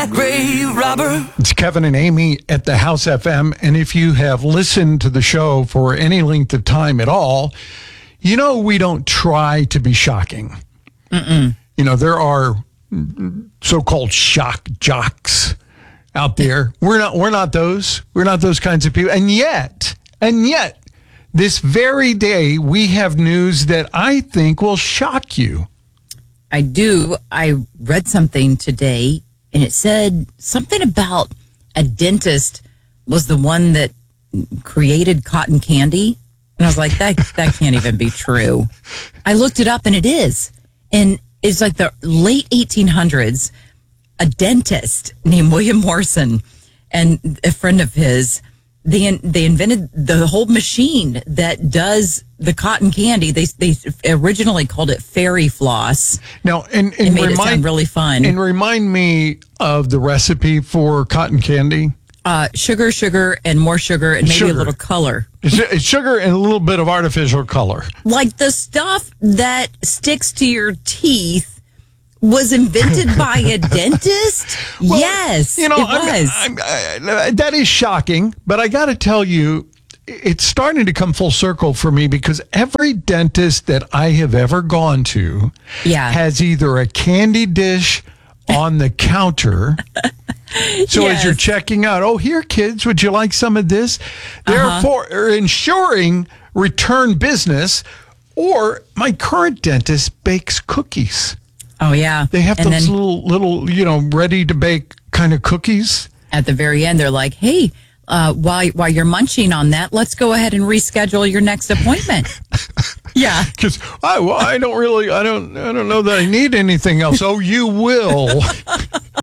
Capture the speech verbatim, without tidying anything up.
Grave robber. It's Kevin and Amy at the House F M. And if you have listened to the show for any length of time at all, you know we don't try to be shocking. Mm-mm. You know, there are so-called shock jocks out there. We're not we're not those. We're not those kinds of people. And yet, and yet, this very day, we have news that I think will shock you. I do. I read something today, and it said something about a dentist was the one that created cotton candy. And I was like, that that can't even be true. I looked it up, and it is. And it's like the late eighteen hundreds, a dentist named William Morrison and a friend of his, they they invented the whole machine that does the cotton candy. They they originally called it fairy floss. Now, and, and it made remind, it sound really fun. And remind me of the recipe for cotton candy. Uh, sugar, sugar, and more sugar, and maybe sugar. a little color. It's, it's sugar and a little bit of artificial color. Like the stuff that sticks to your teeth was invented by a dentist? Well, yes, you know, it was. I'm, I'm, I, that is shocking, but I got to tell you, it's starting to come full circle for me because every dentist that I have ever gone to yeah. has either a candy dish on the counter. So yes. as you're checking out, oh, here, kids, would you like some of this? Therefore, uh-huh. ensuring return business, or my current dentist bakes cookies. Oh, yeah. They have and those then, little, little, you know, ready to bake kind of cookies. At the very end, they're like, hey, uh, while, while you're munching on that, let's go ahead and reschedule your next appointment. Yeah. Because I, well, I don't really, I don't, I don't know that I need anything else. Oh, you will.